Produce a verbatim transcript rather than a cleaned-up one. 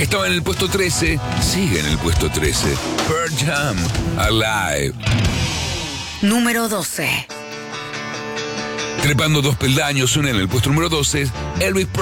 Estaba en el puesto trece, sigue en el puesto trece. Pearl Jam, Alive. Número doce. Trepando dos peldaños, una en el puesto número doce, Elvis Presley.